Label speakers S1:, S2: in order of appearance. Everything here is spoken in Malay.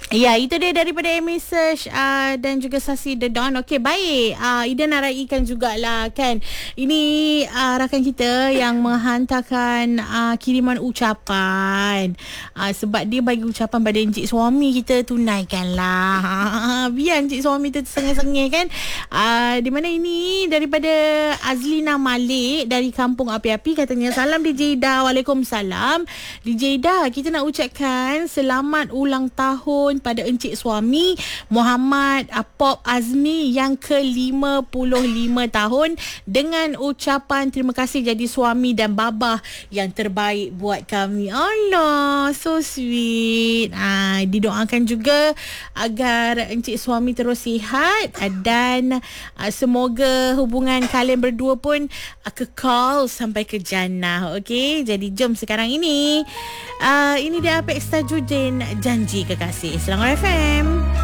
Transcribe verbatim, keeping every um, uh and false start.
S1: Ya, itu dia daripada Amy Search uh, dan juga Sasi The Don. Okey, baik. Uh, Ida nak raikan jugalah kan. Ini uh, rakan kita yang menghantarkan uh, kiriman ucapan. Uh, sebab dia bagi ucapan pada encik suami kita, tunaikanlah. Biar encik suami tu tersengih-sengih kan. Uh, di mana ini daripada Azlina Malik dari Kampung Api-Api, katanya, salam D J Ida. Waalaikumsalam. D J Ida, kita nak ucapkan selamat ulang tahun pada encik suami Muhammad Pop Azmi yang ke lima puluh lima tahun dengan ucapan terima kasih jadi suami dan baba yang terbaik buat kami. Allah, so sweet. Ah, didoakan juga agar encik suami terus sihat dan ah, semoga hubungan kalian berdua pun ah, kekal sampai ke jannah. Okey, jadi jom sekarang ini ah, ini dia Apex Tajudin, Janji Kekasih. Selangor F M.